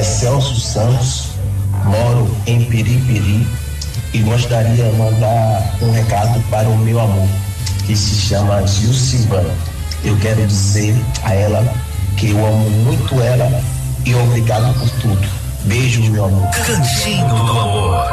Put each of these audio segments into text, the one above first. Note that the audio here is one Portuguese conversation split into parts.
é Celso Santos, moro em Piripiri e gostaria de mandar um recado para o meu amor, que se chama Gilcivana. Eu quero dizer a ela que eu amo muito ela e obrigado por tudo. Beijo, meu amor. Cantinho do Amor.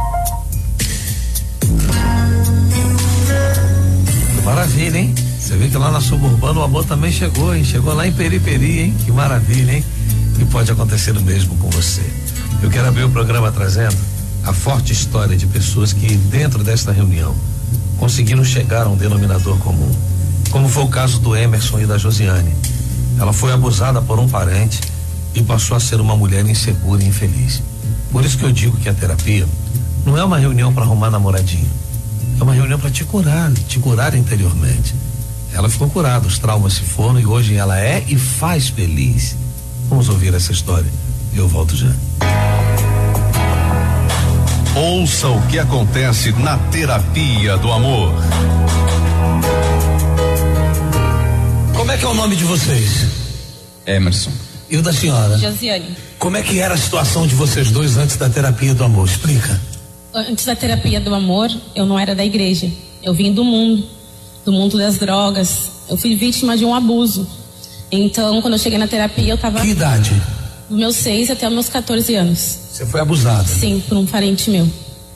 Maravilha, hein? Você vê que lá na Suburbana o amor também chegou, hein? Chegou lá em Periperi, hein? Que maravilha, hein? E pode acontecer o mesmo com você. Eu quero abrir o programa trazendo a forte história de pessoas que dentro desta reunião conseguiram chegar a um denominador comum. Como foi o caso do Emerson e da Josiane. Ela foi abusada por um parente e passou a ser uma mulher insegura e infeliz. Por isso que eu digo que a terapia não é uma reunião para arrumar namoradinho. É uma reunião para te curar interiormente. Ela ficou curada, os traumas se foram e hoje ela é e faz feliz. Vamos ouvir essa história. Eu volto já. Ouça o que acontece na terapia do amor. Como é que é o nome de vocês? Emerson. E o da senhora? Josiane. Como é que era a situação de vocês dois antes da terapia do amor? Explica. Antes da terapia do amor, eu não era da igreja. Eu vim do mundo das drogas. Eu fui vítima de um abuso. Então, quando eu cheguei na terapia, eu tava... Que idade? Dos meus 6 até os meus 14 anos. Você foi abusada? Sim, por um parente meu.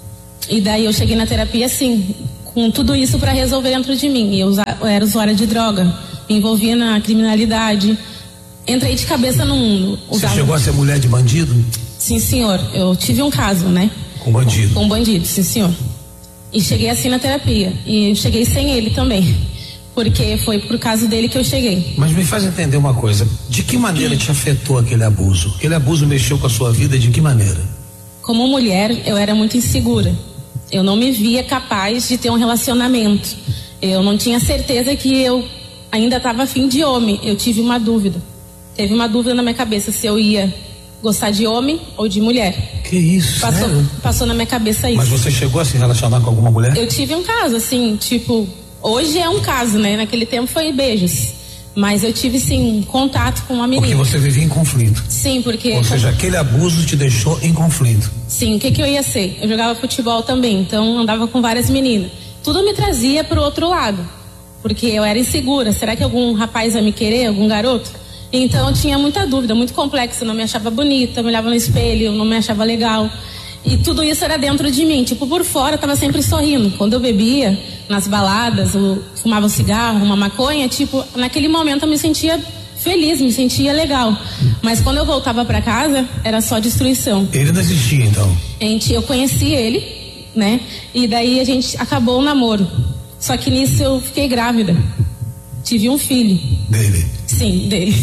E daí eu cheguei na terapia, assim, com tudo isso para resolver dentro de mim. Eu era usuária de droga, me envolvia na criminalidade. Entrei de cabeça no mundo. Você chegou a ser mulher de bandido? Sim, senhor. Eu tive um caso, né? Com bandido? Com bandido, sim, senhor. E cheguei assim na terapia. E cheguei sem ele também. Porque foi por causa dele que eu cheguei. Mas me faz entender uma coisa. De que maneira te afetou aquele abuso? Aquele abuso mexeu com a sua vida de que maneira? Como mulher, eu era muito insegura. Eu não me via capaz de ter um relacionamento. Eu não tinha certeza que eu ainda estava afim de homem. Eu tive uma dúvida. Teve uma dúvida na minha cabeça se eu ia gostar de homem ou de mulher. Que isso, passou na minha cabeça isso. Mas você chegou a se relacionar com alguma mulher? Eu tive um caso, assim, tipo, hoje é um caso, né? Naquele tempo foi beijos. Mas eu tive, sim, contato com uma menina. Porque você vivia em conflito. Sim, porque... Ou seja, aquele abuso te deixou em conflito. Sim, o que eu ia ser? Eu jogava futebol também, então andava com várias meninas. Tudo me trazia pro outro lado. Porque eu era insegura. Será que algum rapaz vai me querer? Algum garoto? Então eu tinha muita dúvida, muito complexa. Eu não me achava bonita, eu me olhava no espelho, eu não me achava legal. E tudo isso era dentro de mim. Tipo, por fora eu tava sempre sorrindo. Quando eu bebia, nas baladas, eu fumava um cigarro, uma maconha, tipo, naquele momento eu me sentia feliz, me sentia legal. Mas quando eu voltava para casa, era só destruição. Ele não existia, então? Eu conheci ele, né? E daí a gente acabou o namoro. Só que nisso eu fiquei grávida. Tive um filho. Dele? Sim, dele.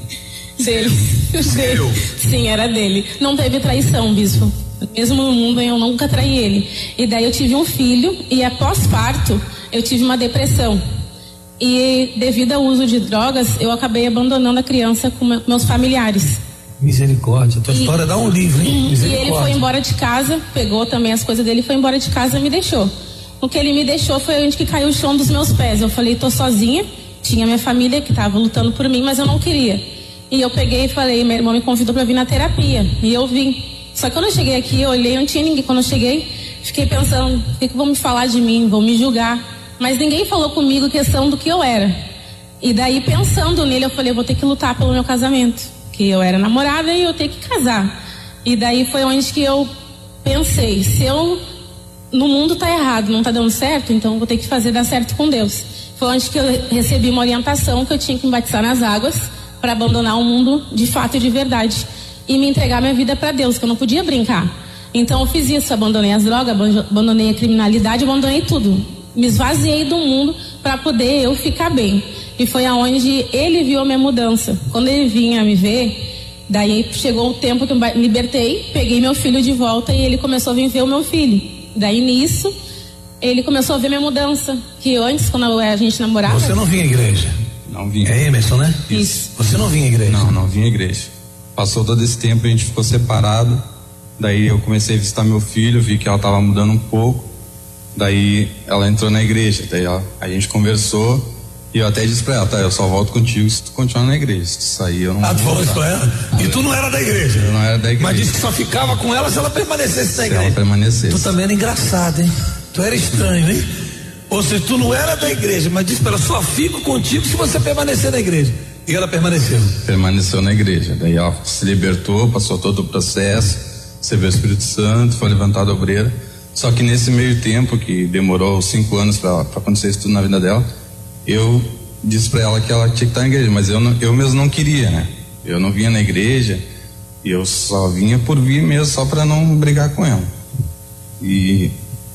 Dele. Sim, era dele. Não teve traição, bispo. Mesmo no mundo eu nunca traí ele. E daí eu tive um filho e após parto eu tive uma depressão. E devido ao uso de drogas eu acabei abandonando a criança com meus familiares. Misericórdia, tua história dá um livro, hein? E ele foi embora de casa, pegou também as coisas dele, foi embora de casa e me deixou. O que ele me deixou foi onde que caiu o chão dos meus pés. Eu falei, tô sozinha. Tinha minha família que estava lutando por mim, mas eu não queria. E eu peguei e falei, meu irmão me convidou para vir na terapia. E eu vim. Só que quando eu cheguei aqui, eu olhei, não tinha ninguém. Quando eu cheguei, fiquei pensando, o que vão me falar de mim? Vão me julgar. Mas ninguém falou comigo questão do que eu era. E daí, pensando nele, eu falei, eu vou ter que lutar pelo meu casamento. Que eu era namorada e eu tenho que casar. E daí foi onde que eu pensei, se eu... No mundo tá errado, não tá dando certo, então eu vou ter que fazer dar certo com Deus. Foi onde que eu recebi uma orientação que eu tinha que me batizar nas águas para abandonar o mundo de fato e de verdade e me entregar minha vida para Deus, que eu não podia brincar. Então eu fiz isso, abandonei as drogas, abandonei a criminalidade, abandonei tudo. Me esvaziei do mundo para poder eu ficar bem. E foi aonde ele viu a minha mudança. Quando ele vinha me ver, daí chegou o tempo que eu me libertei, peguei meu filho de volta e ele começou a vir ver o meu filho. Daí nisso, ele começou a ver minha mudança. Que antes, quando a gente namorava... Você não vinha à igreja? Não vinha. É Emerson, né? Isso. Você não vinha à igreja? Não vinha à igreja. Passou todo esse tempo, a gente ficou separado. Daí eu comecei a visitar meu filho, vi que ela estava mudando um pouco. Daí ela entrou na igreja. Daí a gente conversou E eu até disse pra ela, tá, eu só volto contigo se tu continuar na igreja. Se tu sair, eu não vou. Tu falou isso pra ela? E tu não era da igreja? Eu não era da igreja. Mas disse que só ficava com ela se ela permanecesse na igreja. Se ela permanecesse. Tu também era engraçado, hein? Tu era estranho, hein? Ou seja, tu não era da igreja, mas disse pra ela, só fico contigo se você permanecer na igreja. E ela permaneceu. Permaneceu na igreja. Daí ela se libertou, passou todo o processo, recebeu o Espírito Santo, foi levantada a obreira. Só que nesse meio tempo, que demorou 5 anos para acontecer isso tudo na vida dela, eu disse para ela que ela tinha que estar na igreja, mas eu mesmo não queria, né? Eu não vinha na igreja, e eu só vinha por vir mesmo, só para não brigar com ela. E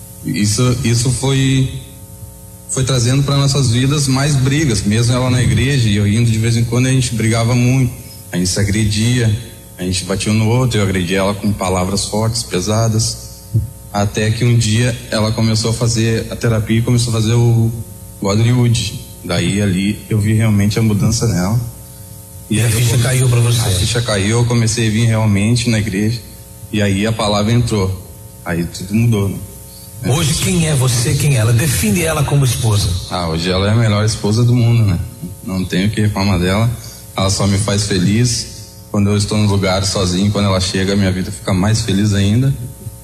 isso foi trazendo para nossas vidas mais brigas, mesmo ela na igreja e eu indo de vez em quando, a gente brigava muito, a gente se agredia, a gente batia um no outro, eu agredia ela com palavras fortes, pesadas, até que um dia ela começou a fazer a terapia e começou a fazer o Hollywood. Daí ali eu vi realmente a mudança nela. E a ficha caiu para você? A ficha caiu, eu comecei a vir realmente na igreja e aí a palavra entrou, aí tudo mudou, né? Hoje quem é você, quem é ela? Define ela como esposa. Hoje ela é a melhor esposa do mundo, né? Não tenho o que reclamar dela. Ela só me faz feliz quando eu estou no lugar sozinho. Quando ela chega, minha vida fica mais feliz ainda.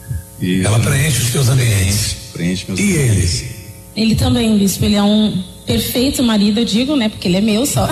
E ela preenche os teus ambientes. Preenche meus ambientes. Ele também, bispo, ele é um perfeito marido, eu digo, né? Porque ele é meu só.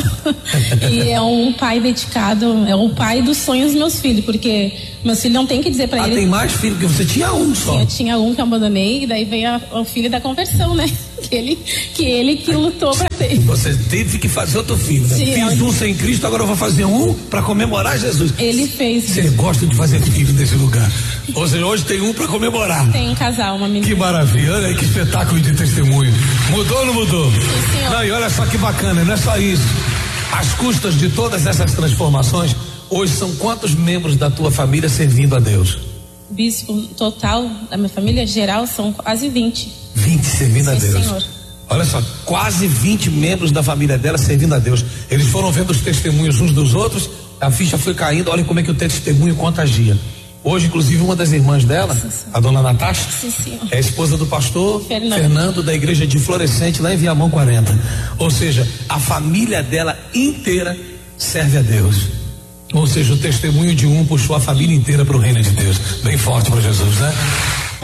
E é um pai dedicado, é o pai dos sonhos dos meus filhos, porque meus filhos não tem que dizer pra ele. Tem mais filho que você tinha um só. Eu tinha um que eu abandonei, e daí veio o filho da conversão, né? Que ele lutou pra ter. Você teve que fazer outro filho, né? Sim, fiz um sem Cristo, agora eu vou fazer um pra comemorar Jesus. Ele fez. Você gosta de fazer filho nesse lugar. Ou seja, hoje tem um pra comemorar. Tem um casal, uma menina. Que maravilha, olha aí que espetáculo de testemunho. Mudou ou não mudou? Sim, senhor. Não, e olha só que bacana, não é só isso. Às custas de todas essas transformações, hoje são quantos membros da tua família servindo a Deus? Bispo, total da minha família geral são quase 20. 20 servindo a Deus. Senhor. Olha só, quase 20 membros da família dela servindo a Deus. Eles foram vendo os testemunhos uns dos outros, a ficha foi caindo, olha como é que o testemunho contagia. Hoje, inclusive, uma das irmãs dela, a dona Natasha, é a esposa do pastor Fernando, da igreja de Florescente, lá em Viamão 40. Ou seja, a família dela inteira serve a Deus. Ou seja, o testemunho de um puxou a família inteira para o reino de Deus. Bem forte para Jesus, né?